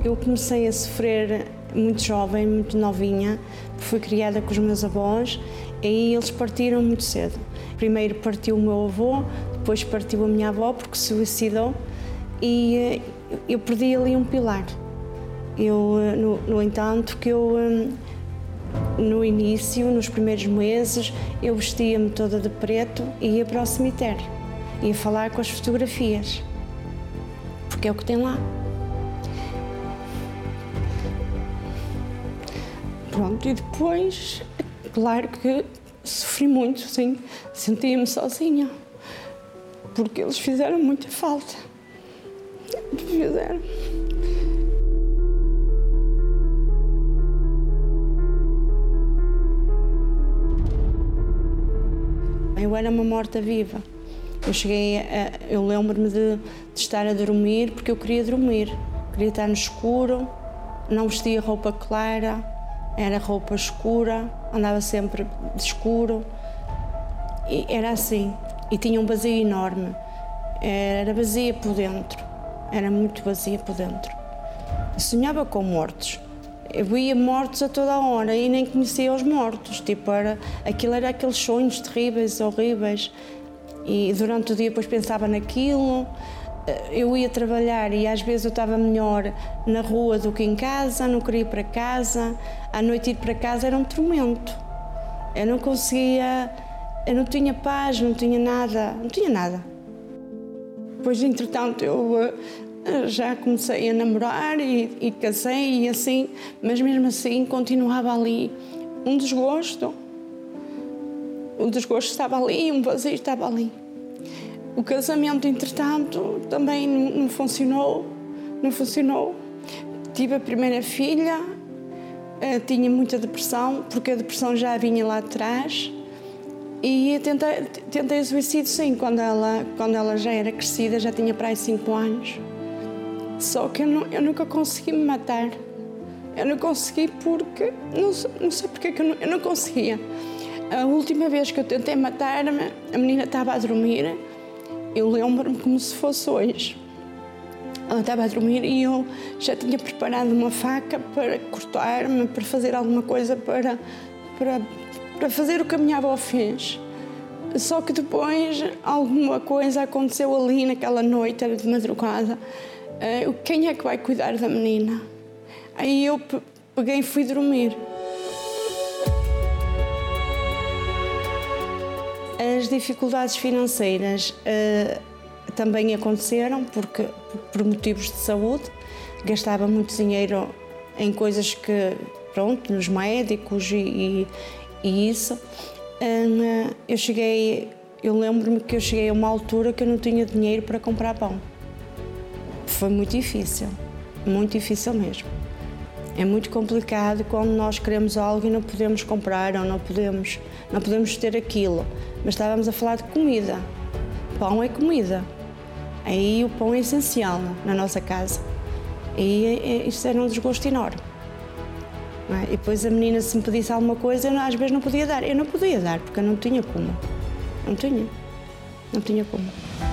Eu comecei a sofrer muito jovem, muito novinha, fui criada com os meus avós e eles partiram muito cedo. Primeiro partiu o meu avô, depois partiu a minha avó porque se suicidou e eu perdi ali um pilar. No entanto, no início, nos primeiros meses, eu vestia-me toda de preto e ia para o cemitério. Ia falar com as fotografias, porque é o que tem lá. Pronto, e depois, claro que sofri muito, sim, sentia-me sozinha, porque eles fizeram muita falta. Fizeram. Eu era uma morta-viva. Eu lembro-me de estar a dormir porque eu queria dormir. Queria estar no escuro, não vestia roupa clara, era roupa escura, andava sempre de escuro. E era assim. E tinha um vazio enorme. Era vazia por dentro. Era muito vazia por dentro. Eu sonhava com mortos. Eu via mortos a toda a hora e nem conhecia os mortos. Aquilo era aqueles sonhos terríveis, horríveis. E durante o dia depois pensava naquilo. Eu ia trabalhar e às vezes eu estava melhor na rua do que em casa, não queria ir para casa. À noite ir para casa era um tormento. Eu não conseguia, eu não tinha paz, não tinha nada. Depois, entretanto, eu já comecei a namorar e casei e assim, mas mesmo assim continuava ali um desgosto. O desgosto estava ali, um vazio estava ali. O casamento, entretanto, também não funcionou. Tive a primeira filha, tinha muita depressão, porque a depressão já vinha lá atrás. E tentei o suicídio, sim, quando ela já era crescida, já tinha para aí 5 anos. Só que eu nunca consegui me matar. Eu não consegui porque... Não sei porque que eu não conseguia. A última vez que eu tentei matar-me, a menina estava a dormir. Eu lembro-me como se fosse hoje. Ela estava a dormir e eu já tinha preparado uma faca para cortar-me, para fazer alguma coisa, para fazer o que a minha avó fez. Só que depois alguma coisa aconteceu ali naquela noite, era de madrugada. Quem é que vai cuidar da menina? Aí eu peguei e fui dormir. As dificuldades financeiras também aconteceram por motivos de saúde. Gastava muito dinheiro em coisas nos médicos e isso. Eu lembro-me que eu cheguei a uma altura que eu não tinha dinheiro para comprar pão. Foi muito difícil mesmo. É muito complicado quando nós queremos algo e não podemos comprar ou não podemos ter aquilo. Mas estávamos a falar de comida. Pão é comida. Aí o pão é essencial na nossa casa. E isso era um desgosto enorme. E depois a menina, se me pedisse alguma coisa, eu às vezes não podia dar. Eu não podia dar porque eu não tinha como. Não tinha como.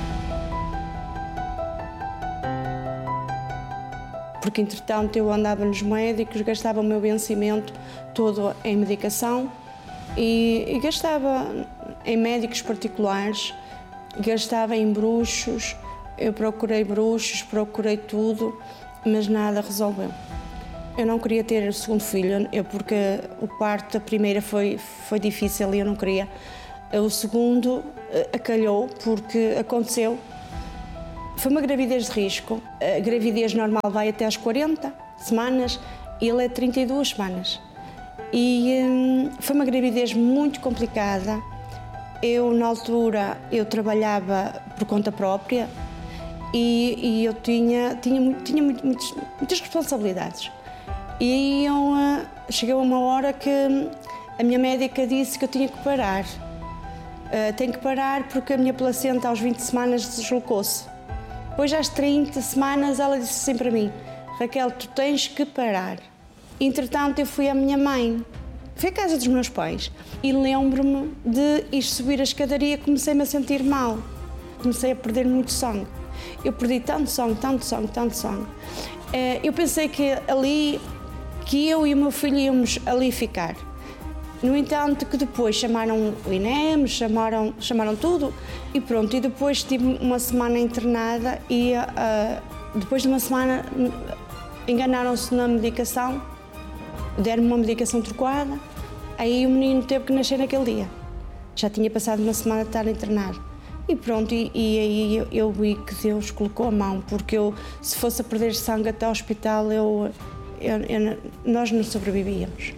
Porque, entretanto, eu andava nos médicos, gastava o meu vencimento todo em medicação e gastava em médicos particulares, gastava em bruxos. Eu procurei bruxos, procurei tudo, mas nada resolveu. Eu não queria ter o segundo filho, porque o parto da primeira foi difícil e eu não queria. O segundo acalhou porque aconteceu. Foi uma gravidez de risco. A gravidez normal vai até às 40 semanas e ele é 32 semanas. E foi uma gravidez muito complicada. Eu, na altura, trabalhava por conta própria e eu tinha muitas responsabilidades. E chegou uma hora que a minha médica disse que eu tinha que parar. Tenho que parar porque a minha placenta aos 20 semanas deslocou-se. Depois, às 30 semanas, ela disse assim para mim: Raquel, tu tens que parar. Entretanto, eu fui à minha mãe, fui à casa dos meus pais e lembro-me de ir subir a escadaria, comecei-me a sentir mal. Comecei a perder muito sangue. Eu perdi tanto sangue. Eu pensei que eu e o meu filho íamos ali ficar. No entanto, que depois chamaram o INEM, chamaram tudo e pronto. E depois tive uma semana internada e depois de uma semana enganaram-se na medicação, deram-me uma medicação trocada, aí o menino teve que nascer naquele dia. Já tinha passado uma semana de estar internado. E pronto, e aí eu vi que Deus colocou a mão, porque se fosse a perder sangue até ao hospital, nós não sobrevivíamos.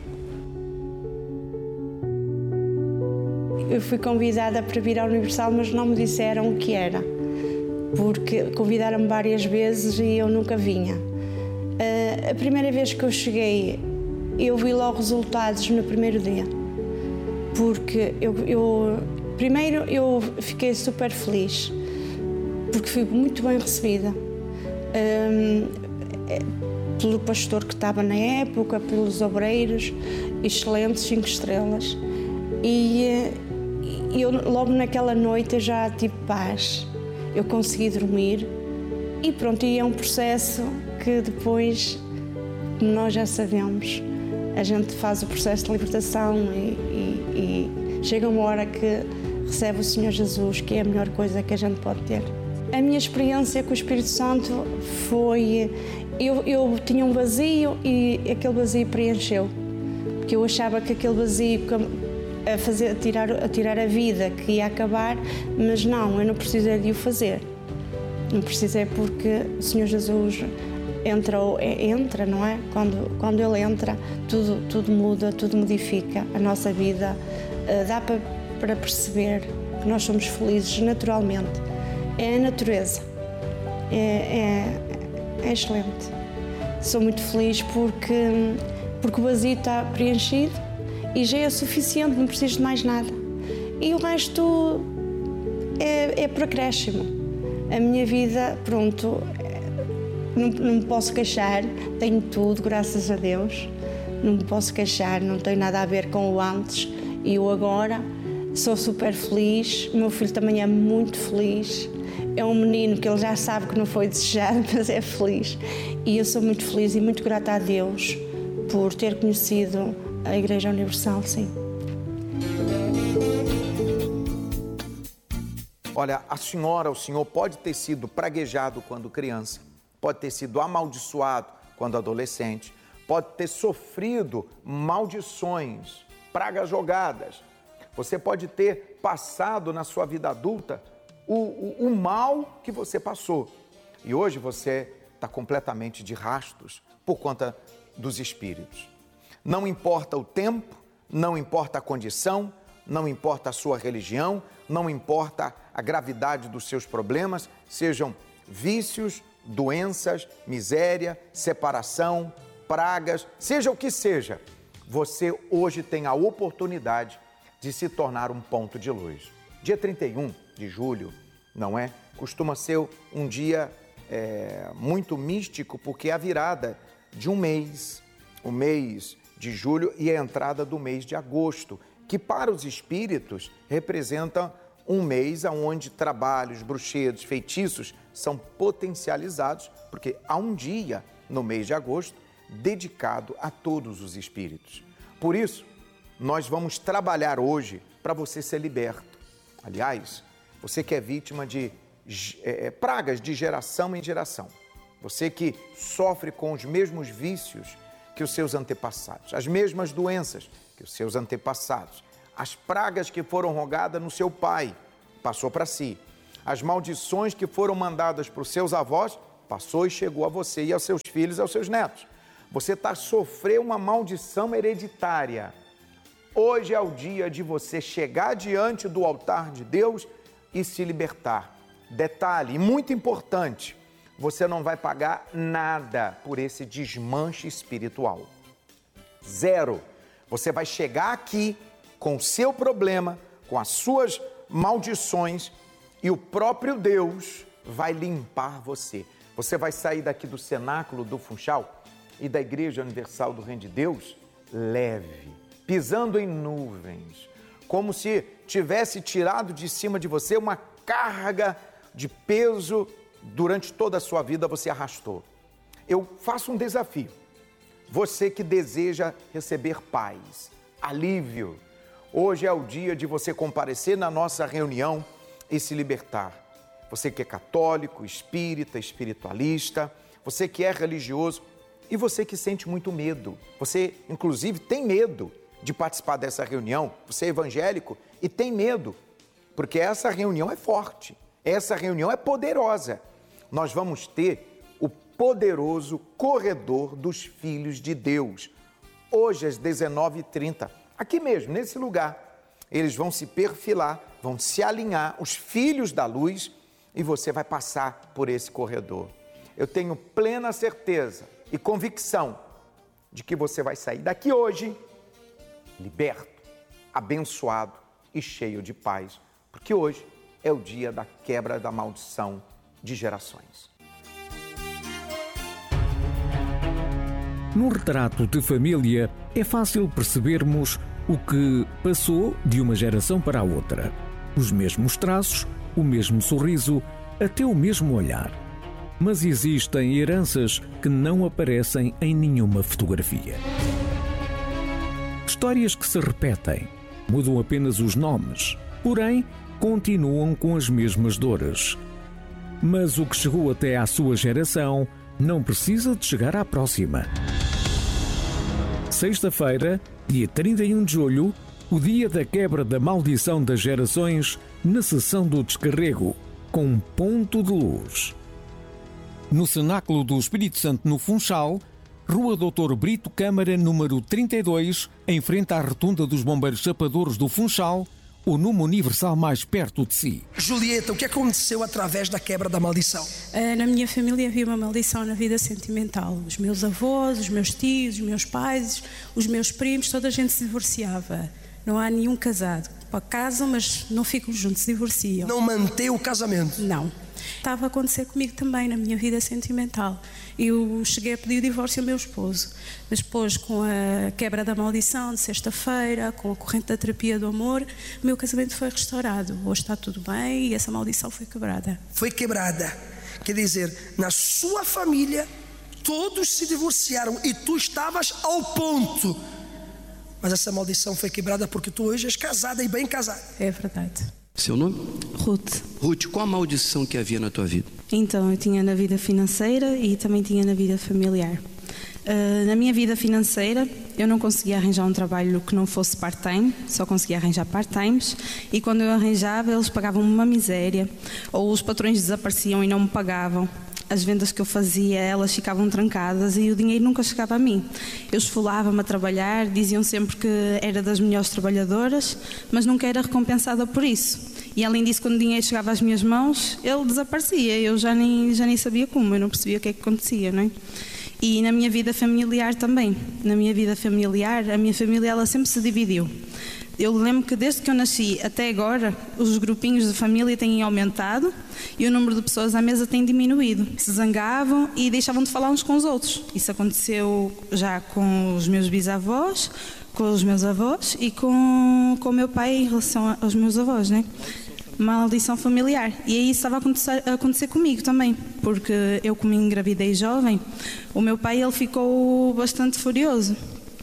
Eu fui convidada para vir à Universal, mas não me disseram o que era, porque convidaram-me várias vezes e eu nunca vinha. A primeira vez que eu cheguei, eu vi logo resultados no primeiro dia, porque primeiro eu fiquei super feliz, porque fui muito bem recebida pelo pastor que estava na época, pelos obreiros, excelentes, 5 estrelas. E eu logo naquela noite eu já tive paz, eu consegui dormir e pronto, e é um processo que depois, como nós já sabemos, a gente faz o processo de libertação e chega uma hora que recebe o Senhor Jesus, que é a melhor coisa que a gente pode ter. A minha experiência com o Espírito Santo foi... Eu tinha um vazio e aquele vazio preencheu, porque eu achava que aquele vazio a tirar a vida, que ia acabar, mas não, eu não precisei de o fazer. Não precisei, porque o Senhor Jesus entra, não é? Quando Ele entra, tudo muda, tudo modifica a nossa vida. Dá para perceber que nós somos felizes naturalmente. É a natureza. É excelente. Sou muito feliz porque o vazio está preenchido e já é suficiente, não preciso de mais nada. E o resto é por acréscimo. A minha vida, pronto, não me posso queixar, tenho tudo, graças a Deus. Não me posso queixar, não tem nada a ver com o antes e o agora. Sou super feliz, o meu filho também é muito feliz. É um menino que ele já sabe que não foi desejado, mas é feliz. E eu sou muito feliz e muito grata a Deus por ter conhecido a Igreja Universal, sim. Olha, a senhora, o senhor pode ter sido praguejado quando criança, pode ter sido amaldiçoado quando adolescente, pode ter sofrido maldições, pragas jogadas. Você pode ter passado na sua vida adulta o mal que você passou. E hoje você está completamente de rastos por conta dos espíritos. Não importa o tempo, não importa a condição, não importa a sua religião, não importa a gravidade dos seus problemas, sejam vícios, doenças, miséria, separação, pragas, seja o que seja, você hoje tem a oportunidade de se tornar um ponto de luz. Dia 31 de julho, não é? Costuma ser um dia muito místico, porque é a virada de um mês, o mês de julho e a entrada do mês de agosto, que para os espíritos representa um mês onde trabalhos, bruxedos, feitiços são potencializados, porque há um dia no mês de agosto dedicado a todos os espíritos. Por isso, nós vamos trabalhar hoje para você ser liberto. Aliás, você que é vítima de pragas de geração em geração, você que sofre com os mesmos vícios que os seus antepassados, as mesmas doenças que os seus antepassados, as pragas que foram rogadas no seu pai, passou para si, as maldições que foram mandadas para os seus avós, passou e chegou a você e aos seus filhos e aos seus netos. Você está sofrendo uma maldição hereditária. Hoje é o dia de você chegar diante do altar de Deus e se libertar. Detalhe, muito importante, você não vai pagar nada por esse desmanche espiritual. Zero. Você vai chegar aqui com o seu problema, com as suas maldições e o próprio Deus vai limpar você. Você vai sair daqui do cenáculo do Funchal e da Igreja Universal do Reino de Deus leve, pisando em nuvens, como se tivesse tirado de cima de você uma carga de peso durante toda a sua vida você arrastou. Eu faço um desafio. Você que deseja receber paz, alívio, hoje é o dia de você comparecer na nossa reunião e se libertar. Você que é católico, espírita, espiritualista, você que é religioso e você que sente muito medo. Você, inclusive, tem medo de participar dessa reunião. Você é evangélico e tem medo, porque essa reunião é forte, essa reunião é poderosa. Nós vamos ter o poderoso corredor dos filhos de Deus, hoje às 19h30, aqui mesmo, nesse lugar. Eles vão se perfilar, vão se alinhar, os filhos da luz, e você vai passar por esse corredor. Eu tenho plena certeza e convicção de que você vai sair daqui hoje liberto, abençoado e cheio de paz, porque hoje é o dia da quebra da maldição de gerações. No retrato de família, é fácil percebermos o que passou de uma geração para a outra. Os mesmos traços, o mesmo sorriso, até o mesmo olhar. Mas existem heranças que não aparecem em nenhuma fotografia. Histórias que se repetem, mudam apenas os nomes, porém continuam com as mesmas dores. Mas o que chegou até à sua geração não precisa de chegar à próxima. Sexta-feira, dia 31 de julho, o dia da quebra da maldição das gerações, na sessão do descarrego, com um ponto de luz. No Cenáculo do Espírito Santo, no Funchal, Rua Doutor Brito Câmara, número 32, em frente à Rotunda dos Bombeiros Chapadores do Funchal, o número universal mais perto de si. Julieta, o que aconteceu através da quebra da maldição? Na minha família havia uma maldição na vida sentimental. Os meus avós, os meus tios, os meus pais, os meus primos, toda a gente se divorciava. Não há nenhum casado. Casam, mas não ficam juntos, se divorciam. Não manteve o casamento? Não. Estava a acontecer comigo também na minha vida sentimental. Eu cheguei a pedir o divórcio ao meu esposo. Mas depois, com a quebra da maldição de sexta-feira, com a corrente da terapia do amor, o meu casamento foi restaurado. Hoje está tudo bem e essa maldição foi quebrada. Foi quebrada. Quer dizer, na sua família, todos se divorciaram e tu estavas ao ponto. Mas essa maldição foi quebrada porque tu hoje és casada e bem casada. É verdade. Seu nome? Ruth. Ruth, qual a maldição que havia na tua vida? Então, eu tinha na vida financeira e também tinha na vida familiar. Na minha vida financeira, eu não conseguia arranjar um trabalho que não fosse part-time, só conseguia arranjar part-times, e quando eu arranjava, eles pagavam-me uma miséria, ou os patrões desapareciam e não me pagavam. As vendas que eu fazia, elas ficavam trancadas e o dinheiro nunca chegava a mim. Eu esfolava-me a trabalhar, diziam sempre que era das melhores trabalhadoras, mas nunca era recompensada por isso. E além disso, quando o dinheiro chegava às minhas mãos, ele desaparecia. Eu já nem sabia como, eu não percebia o que é que acontecia, não é? E na minha vida familiar também. Na minha vida familiar, a minha família ela sempre se dividiu. Eu lembro que desde que eu nasci até agora, os grupinhos de família têm aumentado e o número de pessoas à mesa tem diminuído. Se zangavam e deixavam de falar uns com os outros. Isso aconteceu já com os meus bisavós, com os meus avós e com o meu pai em relação aos meus avós, né? Maldição familiar. E aí isso estava a acontecer comigo também, porque eu, como engravidei jovem, o meu pai ele ficou bastante furioso.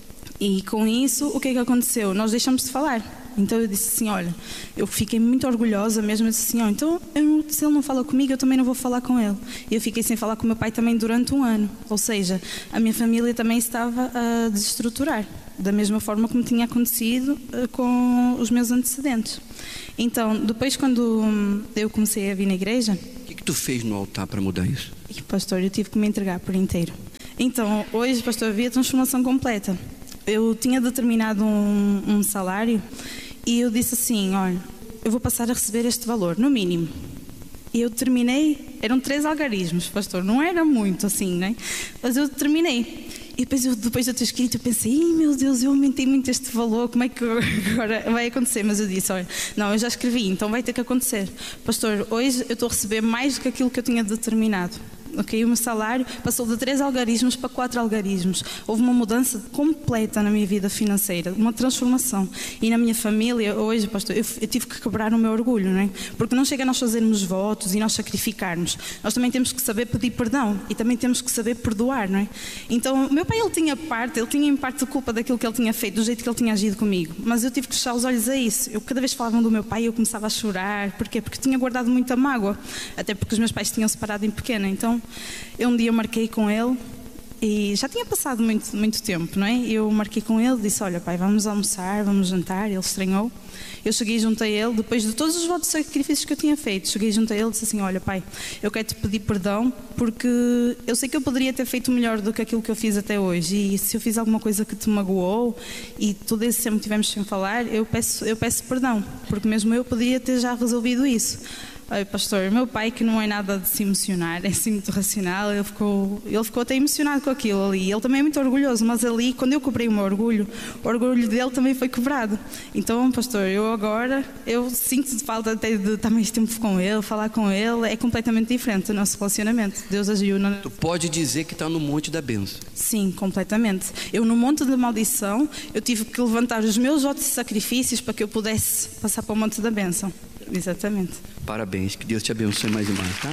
E com isso, o que é que aconteceu? Nós deixamos de falar. Então eu disse assim, olha, eu fiquei muito orgulhosa mesmo, eu disse assim, então se ele não fala comigo, eu também não vou falar com ele. E eu fiquei sem falar com o meu pai também durante um ano. Ou seja, a minha família também estava a desestruturar, da mesma forma como tinha acontecido com os meus antecedentes. Então, depois quando eu comecei a vir na igreja... O que tu fez no altar para mudar isso? E, pastor, eu tive que me entregar por inteiro. Então, hoje, pastor, havia transformação completa. Eu tinha determinado um salário e eu disse assim, olha, eu vou passar a receber este valor, no mínimo. E eu terminei, eram 3 algarismos, pastor, não era muito assim, né? Mas eu terminei. E depois de eu ter escrito, eu pensei, meu Deus, eu aumentei muito este valor, como é que agora vai acontecer? Mas eu disse, olha, não, eu já escrevi, então vai ter que acontecer. Pastor, hoje eu estou a receber mais do que aquilo que eu tinha determinado. ok? O meu salário passou de 3 algarismos para 4 algarismos. Houve uma mudança completa na minha vida financeira, uma transformação. E na minha família, hoje, pastor, eu tive que quebrar o meu orgulho, não é? Porque não chega a nós fazermos votos e nós sacrificarmos. Nós também temos que saber pedir perdão e também temos que saber perdoar, não é? Então, o meu pai, ele tinha em parte de culpa daquilo que ele tinha feito, do jeito que ele tinha agido comigo. Mas eu tive que fechar os olhos a isso. Eu, cada vez que falavam do meu pai, eu começava a chorar. Porquê? Porque tinha guardado muita mágoa. Até porque os meus pais tinham separado em pequena. Então, eu um dia marquei com ele e já tinha passado muito tempo, não é? Eu marquei com ele, disse, olha pai, vamos almoçar, vamos jantar. Ele estranhou. Eu cheguei junto a ele, depois de todos os votos e sacrifícios que eu tinha feito, cheguei junto a ele e disse assim, olha pai, eu quero te pedir perdão porque eu sei que eu poderia ter feito melhor do que aquilo que eu fiz até hoje, e se eu fiz alguma coisa que te magoou e todo esse tempo tivemos sem falar, eu peço perdão, porque mesmo eu poderia ter já resolvido isso. Olha, pastor, meu pai, que não é nada de se emocionar, é assim muito racional, ele ficou até emocionado com aquilo ali. Ele também é muito orgulhoso, mas ali, quando eu quebrei o meu orgulho, o orgulho dele também foi quebrado. Então, pastor, eu sinto falta até de estar mais tempo com ele, falar com ele, é completamente diferente o nosso relacionamento. Deus ajuda. Tu pode dizer que está no monte da bênção. Sim, completamente. Eu, no monte da maldição, eu tive que levantar os meus votos e sacrifícios para que eu pudesse passar para o monte da bênção. Exatamente. Parabéns, que Deus te abençoe mais e mais, tá?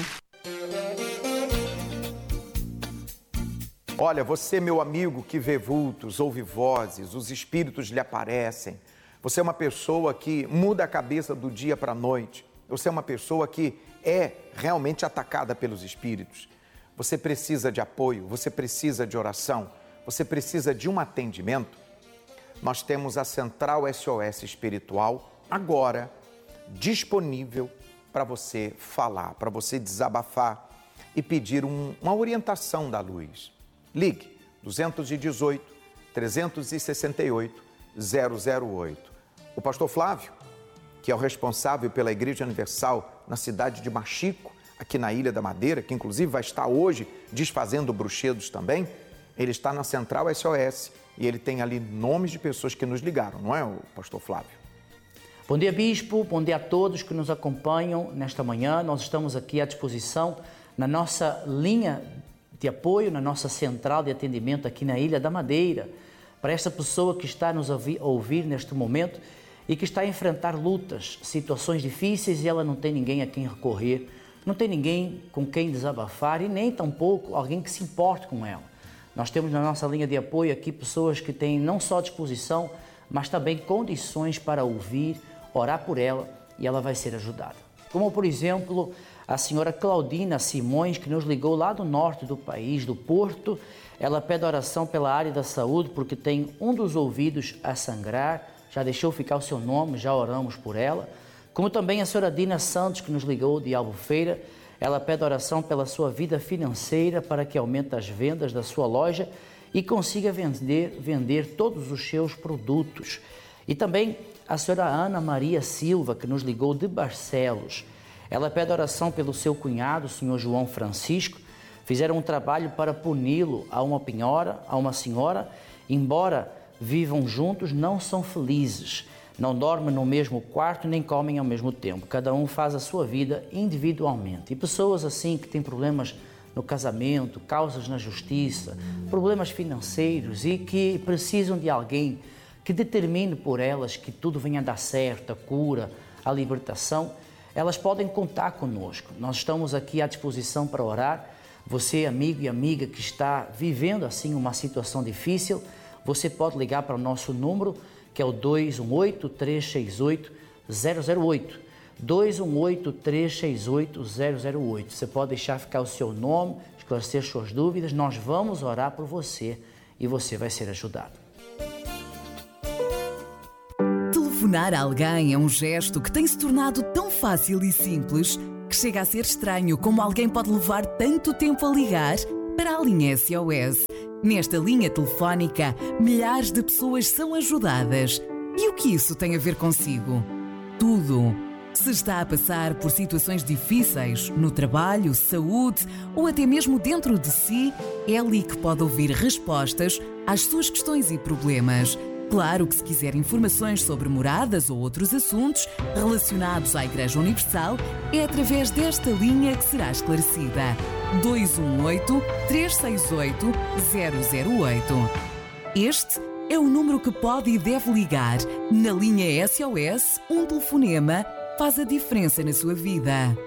Olha, você, meu amigo, que vê vultos, ouve vozes, os espíritos lhe aparecem. Você é uma pessoa que muda a cabeça do dia para a noite. Você é uma pessoa que é realmente atacada pelos espíritos. Você precisa de apoio, você precisa de oração, você precisa de um atendimento. Nós temos a Central SOS Espiritual agora disponível para você falar, para você desabafar e pedir uma orientação da luz. Ligue 218 368 008. O pastor Flávio, que é o responsável pela Igreja Universal na cidade de Machico, aqui na Ilha da Madeira, que inclusive vai estar hoje desfazendo bruxedos também, ele está na Central SOS e ele tem ali nomes de pessoas que nos ligaram, não é, o pastor Flávio? Bom dia, Bispo. Bom dia a todos que nos acompanham nesta manhã. Nós estamos aqui à disposição na nossa linha de apoio, na nossa central de atendimento aqui na Ilha da Madeira, para esta pessoa que está nos ouvir neste momento e que está a enfrentar lutas, situações difíceis e ela não tem ninguém a quem recorrer, não tem ninguém com quem desabafar e nem tampouco alguém que se importe com ela. Nós temos na nossa linha de apoio aqui pessoas que têm não só disposição, mas também condições para ouvir, orar por ela e ela vai ser ajudada. Como, por exemplo, a senhora Claudina Simões, que nos ligou lá do norte do país, do Porto. Ela pede oração pela área da saúde porque tem um dos ouvidos a sangrar. Já deixou ficar o seu nome, já oramos por ela. Como também a senhora Dina Santos, que nos ligou de Albufeira. Ela pede oração pela sua vida financeira para que aumente as vendas da sua loja e consiga vender todos os seus produtos. E também a senhora Ana Maria Silva, que nos ligou de Barcelos. Ela pede oração pelo seu cunhado, o senhor João Francisco. Fizeram um trabalho para puni-lo a uma senhora, embora vivam juntos, não são felizes. Não dormem no mesmo quarto, nem comem ao mesmo tempo. Cada um faz a sua vida individualmente. E pessoas assim que têm problemas no casamento, causas na justiça, problemas financeiros e que precisam de alguém que determine por elas que tudo venha a dar certo, a cura, a libertação, elas podem contar conosco. Nós estamos aqui à disposição para orar. Você, amigo e amiga que está vivendo assim uma situação difícil, você pode ligar para o nosso número, que é o 218-368-008. 218-368-008. Você pode deixar ficar o seu nome, esclarecer suas dúvidas. Nós vamos orar por você e você vai ser ajudado. Telefonar a alguém é um gesto que tem se tornado tão fácil e simples que chega a ser estranho como alguém pode levar tanto tempo a ligar para a linha SOS. Nesta linha telefónica, milhares de pessoas são ajudadas. E o que isso tem a ver consigo? Tudo. Se está a passar por situações difíceis no trabalho, saúde ou até mesmo dentro de si, é ali que pode ouvir respostas às suas questões e problemas. Claro que se quiser informações sobre moradas ou outros assuntos relacionados à Igreja Universal, é através desta linha que será esclarecida. 218-368-008. Este é o número que pode e deve ligar. Na linha SOS, um telefonema faz a diferença na sua vida.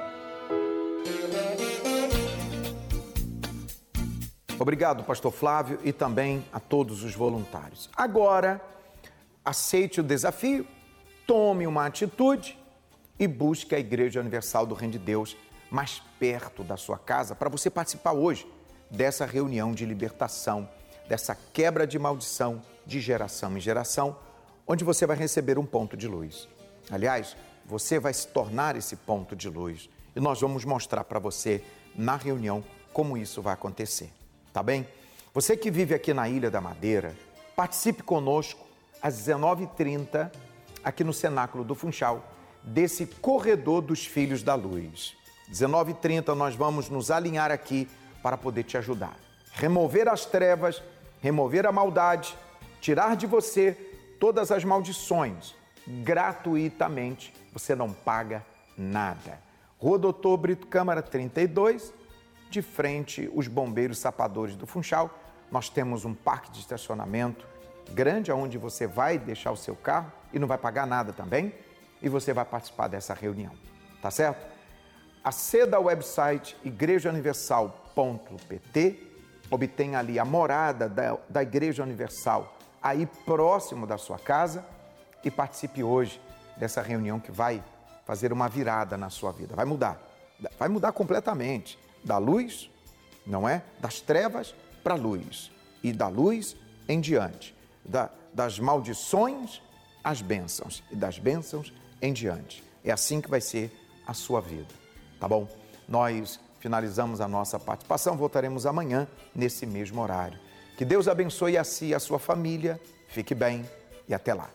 Obrigado, pastor Flávio, e também a todos os voluntários. Agora, aceite o desafio, tome uma atitude e busque a Igreja Universal do Reino de Deus mais perto da sua casa para você participar hoje dessa reunião de libertação, dessa quebra de maldição de geração em geração, onde você vai receber um ponto de luz. Aliás, você vai se tornar esse ponto de luz e nós vamos mostrar para você na reunião como isso vai acontecer. Tá bem? Você que vive aqui na Ilha da Madeira, participe conosco às 19h30, aqui no Cenáculo do Funchal, desse Corredor dos Filhos da Luz. 19h30 nós vamos nos alinhar aqui para poder te ajudar. Remover as trevas, remover a maldade, tirar de você todas as maldições, gratuitamente, você não paga nada. Rua Doutor Brito Câmara 32, de frente os bombeiros sapadores do Funchal, nós temos um parque de estacionamento grande, onde você vai deixar o seu carro e não vai pagar nada também, e você vai participar dessa reunião, tá certo? Aceda ao website igrejauniversal.pt, obtenha ali a morada da Igreja Universal, aí próximo da sua casa, e participe hoje dessa reunião que vai fazer uma virada na sua vida, vai mudar completamente. Da luz, não é? Das trevas para a luz. E da luz em diante. Das maldições às bênçãos. E das bênçãos em diante. É assim que vai ser a sua vida. Tá bom? Nós finalizamos a nossa participação. Voltaremos amanhã, nesse mesmo horário. Que Deus abençoe a si e a sua família. Fique bem e até lá.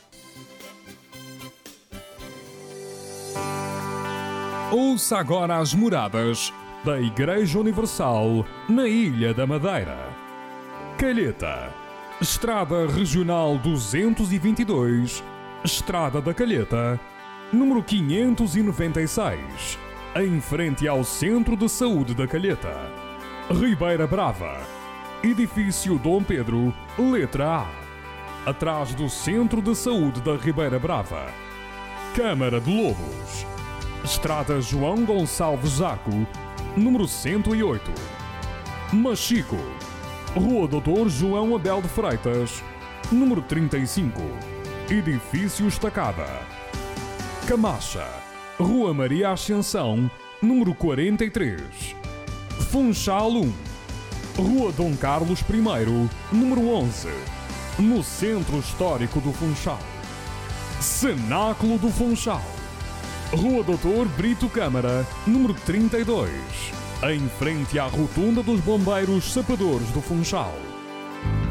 Ouça agora as moradas da Igreja Universal na Ilha da Madeira. Calheta, Estrada Regional 222, Estrada da Calheta, número 596, em frente ao Centro de Saúde da Calheta. Ribeira Brava, Edifício Dom Pedro, letra A, atrás do Centro de Saúde da Ribeira Brava. Câmara de Lobos, Estrada João Gonçalves Zaco, número 108. Machico, Rua Doutor João Abel de Freitas, número 35. Edifício Estacada. Camacha, Rua Maria Ascensão, número 43. Funchal 1, Rua Dom Carlos I, número 11, no Centro Histórico do Funchal. Cenáculo do Funchal, Rua Doutor Brito Câmara, número 32, em frente à Rotunda dos Bombeiros Sapadores do Funchal.